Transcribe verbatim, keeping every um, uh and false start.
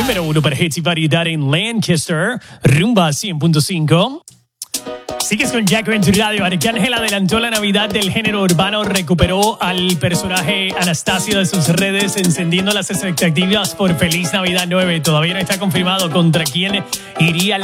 número uno para hits y variedad en Lancaster, Rumba cien punto cinco. Sigues con Jacko en tu radio. Arcángel adelantó la Navidad del género urbano, recuperó al personaje Anastasio de sus redes, encendiendo las expectativas por Feliz Navidad nueve. Todavía no está confirmado contra quién iría la